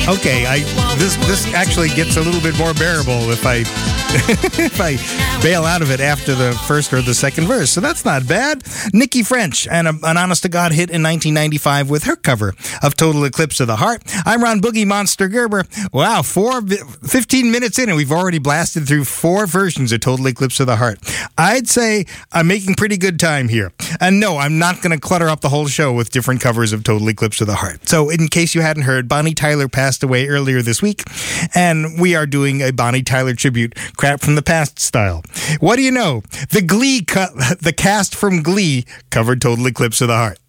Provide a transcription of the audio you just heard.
Okay, this actually gets a little bit more bearable if I if I bail out of it after the first or the second verse. So that's not bad. Nikki French and an honest-to-God hit in 1995 with her cover of Total Eclipse of the Heart. I'm Ron Boogie Monster Gerber. Wow, 15 minutes in and we've already blasted through 4 versions of Total Eclipse of the Heart. I'd say I'm making pretty good time here. And no, I'm not going to clutter up the whole show with different covers of Total Eclipse of the Heart. So in case you hadn't heard, Bonnie Tyler passed away earlier this week, and we are doing a Bonnie Tyler tribute, Crap from the Past style. What do you know? The cast from Glee covered Total Eclipse of the Heart.